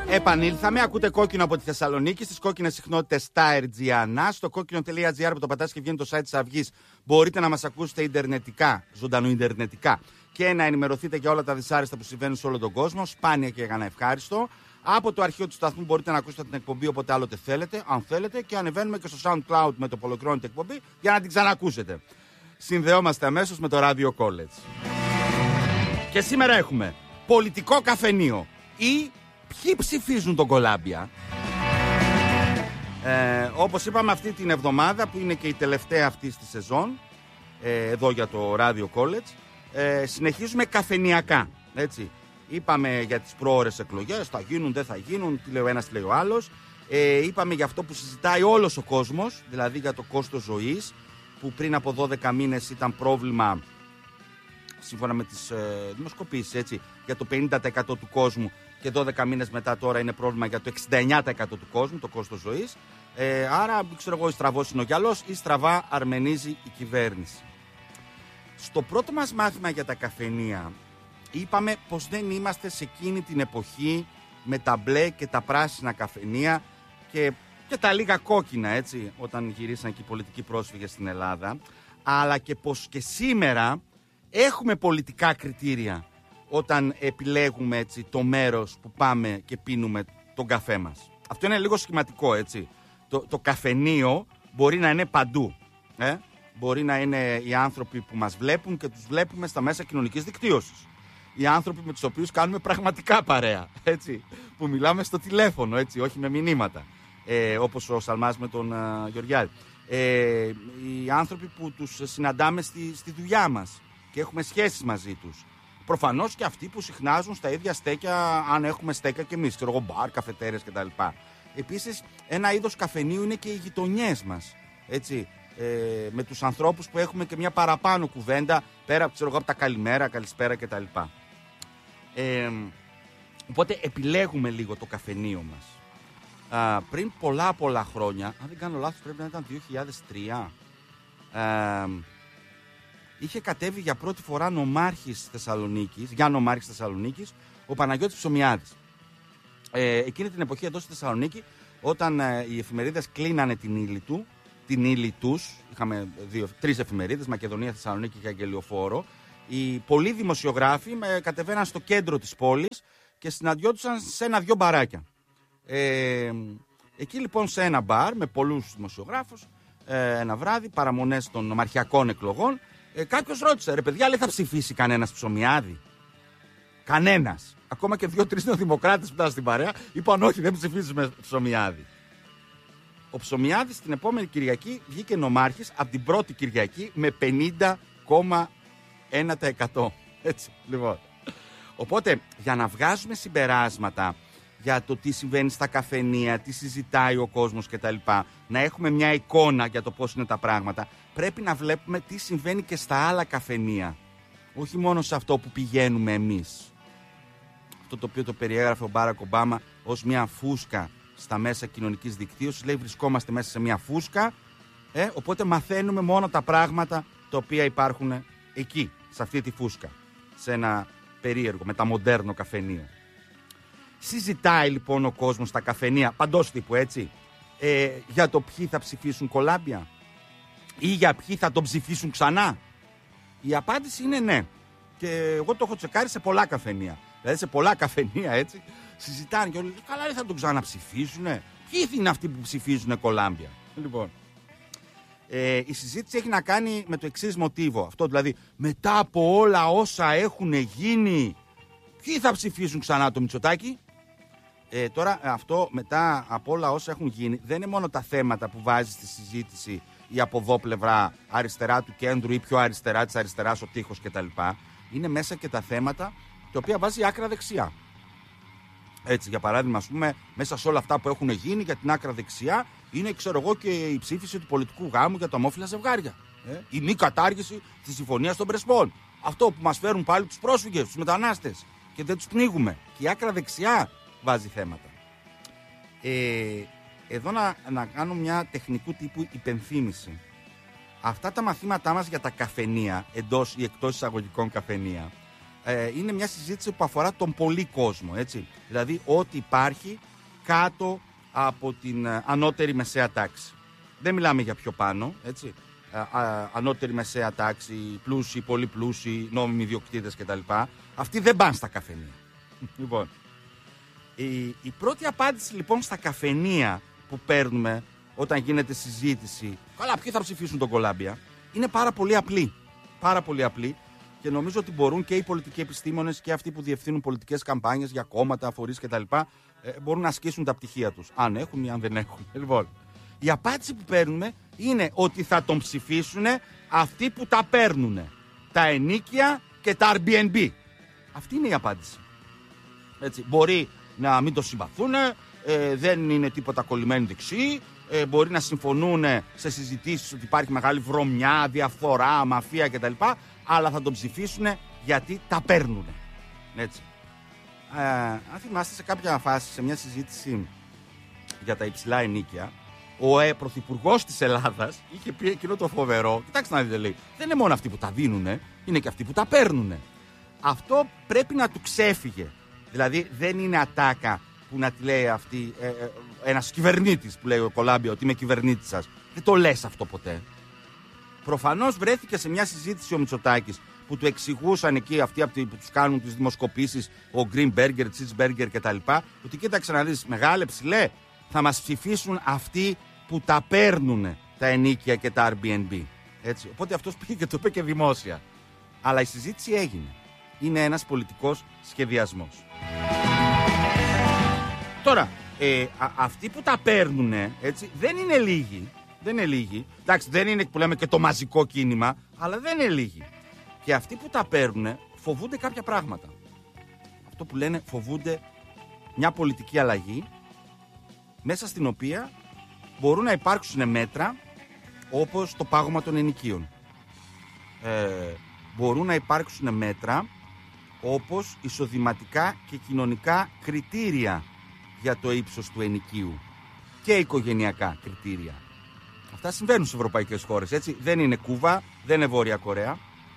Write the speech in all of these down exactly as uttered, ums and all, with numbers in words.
Επανήλθαμε, ακούτε κόκκινο από τη Θεσσαλονίκη, στις κόκκινες συχνότητες στα Αερτζιανά. Στο κόκκινο τελεία τζι άρ που το πατάς και βγαίνει το site της Αυγής, μπορείτε να μας ακούσετε ιντερνετικά, ζωντανού ιντερνετικά, και να ενημερωθείτε για όλα τα δυσάρεστα που συμβαίνουν σε όλο τον κόσμο, σπάνια και ευχάριστο. Από το αρχείο του σταθμού μπορείτε να ακούσετε την εκπομπή όποτε άλλοτε θέλετε, αν θέλετε, και ανεβαίνουμε και στο SoundCloud με το ολοκληρώνεται εκπομπή για να την ξανακούσετε. Συνδεόμαστε αμέσως με το Radio College. Και σήμερα έχουμε πολιτικό καφενείο ή ποιοι ψηφίζουν τον Κολάμπια. Ε, όπως είπαμε, αυτή την εβδομάδα που είναι και η τελευταία αυτή τη σεζόν, ε, εδώ για το Radio College, ε, συνεχίζουμε καφενιακά, έτσι. Είπαμε για τις προώρες εκλογές, θα γίνουν, δεν θα γίνουν, τι λέει ο ένας, τι λέει ο άλλος. Ε, είπαμε για αυτό που συζητάει όλος ο κόσμος, δηλαδή για το κόστος ζωής, που πριν από δώδεκα μήνες ήταν πρόβλημα, σύμφωνα με τις ε, δημοσκοπήσεις, έτσι, για το πενήντα τοις εκατό του κόσμου, και δώδεκα μήνες μετά τώρα είναι πρόβλημα για το εξήντα εννέα τοις εκατό του κόσμου, το κόστος ζωής. Ε, άρα, ξέρω εγώ, στραβός είναι ο γυαλός ή στραβά αρμενίζει η κυβέρνηση. Στο πρώτο μας μάθημα για τα καφενεία, είπαμε πως δεν είμαστε σε εκείνη την εποχή με τα μπλε και τα πράσινα καφενεία και, και τα λίγα κόκκινα, έτσι, όταν γυρίσαν και οι πολιτικοί πρόσφυγες στην Ελλάδα, αλλά και πως και σήμερα έχουμε πολιτικά κριτήρια όταν επιλέγουμε, έτσι, το μέρος που πάμε και πίνουμε τον καφέ μας. Αυτό είναι λίγο σχηματικό, έτσι. Το, το καφενείο μπορεί να είναι παντού. Ε? Μπορεί να είναι οι άνθρωποι που μας βλέπουν και τους βλέπουμε στα μέσα κοινωνικής δικτύωσης. Οι άνθρωποι με τους οποίους κάνουμε πραγματικά παρέα, έτσι. Που μιλάμε στο τηλέφωνο, έτσι, όχι με μηνύματα. Ε, όπως ο Σαλμάς με τον uh, Γεωργιάδη. Ε, οι άνθρωποι που τους συναντάμε στη, στη δουλειά μας και έχουμε σχέσεις μαζί τους. Προφανώς και αυτοί που συχνάζουν στα ίδια στέκια, αν έχουμε στέκια και εμείς, ξέρω εγώ, μπαρ, καφετέρες κτλ. Επίσης, ένα είδος καφενείου είναι και οι γειτονιές μας. Έτσι, ε, με τους ανθρώπους που έχουμε και μια παραπάνω κουβέντα, πέρα ξέρω εγώ, από τα καλημέρα, καλησπέρα κτλ. Ε, οπότε επιλέγουμε λίγο το καφενείο μας. Α, πριν πολλά πολλά χρόνια, αν δεν κάνω λάθος, πρέπει να ήταν δύο χιλιάδες τρία. Ε, Είχε κατέβει για πρώτη φορά νομάρχης Θεσσαλονίκης, για νομάρχης Θεσσαλονίκης, ο Παναγιώτης Ψωμιάδης. Ε, εκείνη την εποχή εδώ στη Θεσσαλονίκη, όταν ε, οι εφημερίδες κλείνανε την ύλη του, την ύλη τους, είχαμε δύο, τρεις εφημερίδες, Μακεδονία, Θεσσαλονίκη και Αγγελιοφόρο, οι πολλοί δημοσιογράφοι ε, κατεβαίναν στο κέντρο της πόλης και συναντιόντουσαν σε ένα-δυο μπαράκια. Ε, εκεί λοιπόν σε ένα μπαρ με πολλούς δημοσιογράφους, ε, ένα βράδυ, παραμονές των νομαρχιακών εκλογών, Ε, κάποιος ρώτησε, ρε παιδιά, λέει, θα ψηφίσει κανένας Ψωμιάδη? Κανένας. Ακόμα και δύο-τρεις νεοδημοκράτες που ήταν στην παρέα είπαν όχι, δεν ψηφίζουμε Ψωμιάδη. Ο Ψωμιάδης την επόμενη Κυριακή βγήκε νομάρχης από την πρώτη Κυριακή με πενήντα κόμμα ένα τοις εκατό. Έτσι, λοιπόν. Οπότε, για να βγάζουμε συμπεράσματα για το τι συμβαίνει στα καφενεία, τι συζητάει ο κόσμος κτλ., να έχουμε μια εικόνα για το πώς είναι τα πράγματα, πρέπει να βλέπουμε τι συμβαίνει και στα άλλα καφενεία. Όχι μόνο σε αυτό που πηγαίνουμε εμείς. Αυτό το οποίο το περιέγραφε ο Μπάρακ Ομπάμα ως μια φούσκα στα μέσα κοινωνικής δικτύωσης. Λέει, βρισκόμαστε μέσα σε μια φούσκα, ε, οπότε μαθαίνουμε μόνο τα πράγματα τα οποία υπάρχουν εκεί, σε αυτή τη φούσκα. Σε ένα περίεργο, μεταμοντέρνο καφενείο. Συζητάει λοιπόν ο κόσμος στα καφενεία, παντός τύπου, έτσι, ε, για το ποιοι θα ψηφίσουν Κολάμπια ή για ποιοι θα τον ψηφίσουν ξανά? Η απάντηση είναι ναι. Και εγώ το έχω τσεκάρει σε πολλά καφενεία. Δηλαδή σε πολλά καφενεία, έτσι, συζητάνε και όλοι, καλά, δεν θα τον ξαναψηφίσουνε? Ποιοι είναι αυτοί που ψηφίζουν Κολάμπια? Λοιπόν, ε, η συζήτηση έχει να κάνει με το εξής μοτίβο. Αυτό δηλαδή, μετά από όλα όσα έχουν γίνει, ποιοι θα ψηφίσουν ξανά το Μητσοτάκη? Ε, τώρα αυτό μετά από όλα όσα έχουν γίνει δεν είναι μόνο τα θέματα που βάζει στη συζήτηση η από εδώ πλευρά, αριστερά του κέντρου ή πιο αριστερά της αριστεράς, ο τείχος κτλ. Είναι μέσα και τα θέματα τα οποία βάζει η άκρα δεξιά. Έτσι, για παράδειγμα, ας πούμε, μέσα σε όλα αυτά που έχουν γίνει για την άκρα δεξιά είναι, ξέρω εγώ, και η ψήφιση του πολιτικού γάμου για τα ομόφυλα ζευγάρια. Ε? Η μη κατάργηση της συμφωνίας των Πρεσπών. Αυτό που μας φέρουν πάλι τους πρόσφυγες, τους μετανάστες και δεν τους πνίγουμε. Και η άκρα δεξιά βάζει θέματα. Ε, εδώ να, να κάνω μια τεχνικού τύπου υπενθύμηση. Αυτά τα μαθήματά μας για τα καφενεία, εντός ή εκτός εισαγωγικών καφενεία, ε, είναι μια συζήτηση που αφορά τον πολύ κόσμο, έτσι. Δηλαδή ό,τι υπάρχει κάτω από την ε, ανώτερη μεσαία τάξη. Δεν μιλάμε για πιο πάνω, έτσι. Α, α, ανώτερη μεσαία τάξη, πλούσιοι, πολύ πλούσιοι, νόμιμοι ιδιοκτήτες κτλ. Αυτοί δεν πάνε στα καφενεία. Λοιπόν, η, η πρώτη απάντηση λοιπόν στα καφενεία που παίρνουμε όταν γίνεται συζήτηση, καλά, ποιοι θα ψηφίσουν τον Κολάμπια, είναι πάρα πολύ απλή. Πάρα πολύ απλή και νομίζω ότι μπορούν και οι πολιτικοί επιστήμονες και αυτοί που διευθύνουν πολιτικές καμπάνιες για κόμματα, φορείς κτλ. Ε, μπορούν να ασκήσουν τα πτυχία τους. Αν έχουν ή αν δεν έχουν. Λοιπόν, η απάντηση που παίρνουμε είναι ότι θα τον ψηφίσουν αυτοί που τα παίρνουν. Τα ενοίκια και τα Airbnb. Αυτή είναι η απάντηση. Έτσι, μπορεί να μην το συμπαθούν, ε, δεν είναι τίποτα κολλημένοι δεξιοί, ε, μπορεί να συμφωνούν σε συζητήσεις ότι υπάρχει μεγάλη βρωμιά, διαφθορά, μαφία κτλ. Αλλά θα τον ψηφίσουν γιατί τα παίρνουν. Έτσι. Ε, αν θυμάστε σε κάποια φάση, σε μια συζήτηση για τα υψηλά ενοίκια, ο ε, πρωθυπουργός της Ελλάδας είχε πει εκείνο το φοβερό. Κοιτάξτε να δείτε, λέει, δεν είναι μόνο αυτοί που τα δίνουν, είναι και αυτοί που τα παίρνουν. Αυτό πρέπει να του ξέφυγε. Δηλαδή δεν είναι ατάκα που να τη λέει αυτή ε, ε, ένας κυβερνήτης που λέει ο Κολάμπια ότι είμαι κυβερνήτης σας. Δεν το λες αυτό ποτέ. Προφανώς βρέθηκε σε μια συζήτηση ο Μητσοτάκης που του εξηγούσαν εκεί αυτοί που τους κάνουν τις δημοσκοπήσεις, ο Greenberger, Cheeseburger κτλ. Ότι κοίταξε να δεις, μεγάλε ψηλέ, θα μας ψηφίσουν αυτοί που τα παίρνουν τα ενοίκια και τα Airbnb. Έτσι. Οπότε αυτός πήγε και το είπε και δημόσια. Αλλά η συζήτηση έγινε. Είναι ένας πολιτικός σχεδιασμός. Τώρα, ε, α, αυτοί που τα παίρνουν, έτσι, δεν είναι λίγοι. Δεν είναι λίγοι. Εντάξει, δεν είναι που λέμε και το μαζικό κίνημα, αλλά δεν είναι λίγοι. Και αυτοί που τα παίρνουν φοβούνται κάποια πράγματα. Αυτό που λένε, φοβούνται μια πολιτική αλλαγή, μέσα στην οποία μπορούν να υπάρξουν μέτρα όπως το πάγωμα των ενοικίων. Ε, μπορούν να υπάρξουν μέτρα όπως εισοδηματικά και κοινωνικά κριτήρια για το ύψος του ενοικίου και οικογενειακά κριτήρια. Αυτά συμβαίνουν στις ευρωπαϊκές χώρες, έτσι. Δεν είναι Κούβα, δεν είναι Βόρεια Κορέα.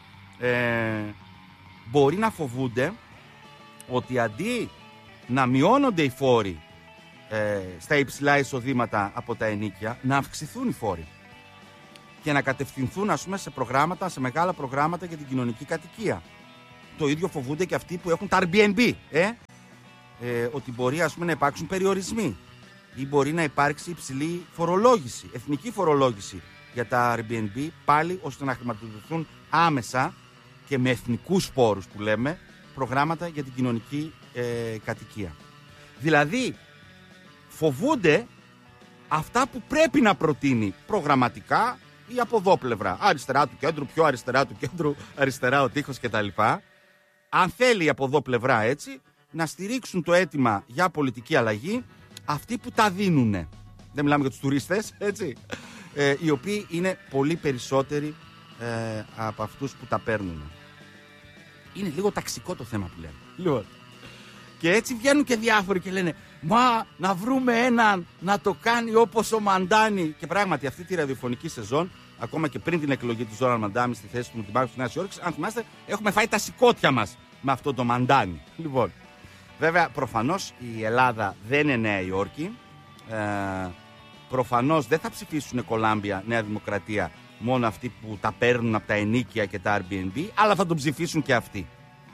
Ε, μπορεί να φοβούνται ότι αντί να μειώνονται οι φόροι ε, στα υψηλά εισοδήματα από τα ενοίκια, να αυξηθούν οι φόροι και να κατευθυνθούν, ας πούμε, σε προγράμματα, σε μεγάλα προγράμματα για την κοινωνική κατοικία. Το ίδιο φοβούνται και αυτοί που έχουν τα Airbnb, ε? Ε, ότι μπορεί, ας πούμε, να υπάρξουν περιορισμοί ή μπορεί να υπάρξει υψηλή φορολόγηση, εθνική φορολόγηση για τα Airbnb, πάλι ώστε να χρηματοδοτηθούν άμεσα και με εθνικούς πόρους που λέμε προγράμματα για την κοινωνική ε, κατοικία. Δηλαδή φοβούνται αυτά που πρέπει να προτείνει προγραμματικά ή από εδώ πλευρά, αριστερά του κέντρου, πιο αριστερά του κέντρου, αριστερά ο τείχος κτλ. Αν θέλει από εδώ πλευρά, έτσι, να στηρίξουν το αίτημα για πολιτική αλλαγή αυτοί που τα δίνουν. Δεν μιλάμε για τους τουρίστες, έτσι, ε, οι οποίοι είναι πολύ περισσότεροι ε, από αυτούς που τα παίρνουν. Είναι λίγο ταξικό το θέμα που λέμε. Λοιπόν. Και έτσι βγαίνουν και διάφοροι και λένε, μα να βρούμε έναν να το κάνει όπως ο Μαντάνη. Και πράγματι αυτή τη ραδιοφωνική σεζόν, ακόμα και πριν την εκλογή του Ζόραν Μαντάνη στη θέση του Δημάρχου της Νέας Υόρκης, αν θυμάστε, έχουμε φάει τα σηκώτια μας με αυτό το Μαντάνη. Λοιπόν, βέβαια, προφανώς η Ελλάδα δεν είναι Νέα Υόρκη. Ε, προφανώς δεν θα ψηφίσουν Κολάμπια, Νέα Δημοκρατία, μόνο αυτοί που τα παίρνουν από τα ενοίκια και τα Airbnb, αλλά θα τον ψηφίσουν και αυτοί.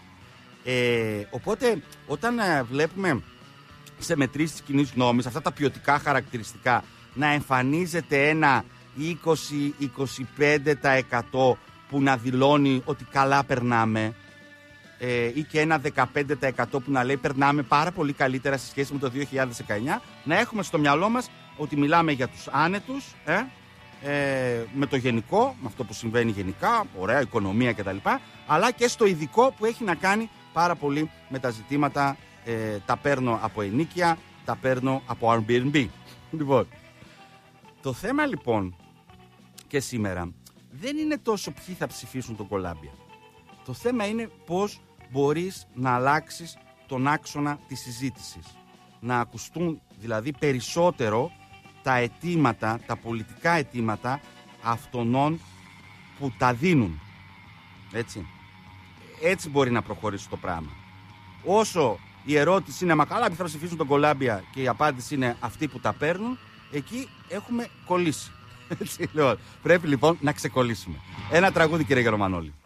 Ε, οπότε, όταν ε, βλέπουμε σε μετρήσεις της κοινής γνώμης αυτά τα ποιοτικά χαρακτηριστικά να εμφανίζεται ένα είκοσι με είκοσι πέντε τοις εκατό που να δηλώνει ότι καλά περνάμε, ε, ή και ένα δεκαπέντε τοις εκατό που να λέει περνάμε πάρα πολύ καλύτερα σε σχέση με το δύο χιλιάδες δεκαεννιά, να έχουμε στο μυαλό μας ότι μιλάμε για τους άνετους, ε, ε, με το γενικό, με αυτό που συμβαίνει γενικά, ωραία οικονομία κτλ, αλλά και στο ειδικό που έχει να κάνει πάρα πολύ με τα ζητήματα, ε, τα παίρνω από ενοίκια, τα παίρνω από Airbnb. Λοιπόν, το θέμα λοιπόν και σήμερα δεν είναι τόσο ποιοι θα ψηφίσουν τον Κολάμπια. Το θέμα είναι πώς μπορείς να αλλάξεις τον άξονα της συζήτησης. Να ακουστούν δηλαδή περισσότερο τα αιτήματα, τα πολιτικά αιτήματα αυτών που τα δίνουν. Έτσι. έτσι μπορεί να προχωρήσει το πράγμα. Όσο η ερώτηση είναι, μα καλά, θα ψηφίσουν τον Κολάμπια και η απάντηση είναι αυτοί που τα παίρνουν, εκεί έχουμε κολλήσει. Έτσι, λοιπόν, πρέπει λοιπόν να ξεκολλήσουμε. Ένα τραγούδι, κύριε Γερομανόλη.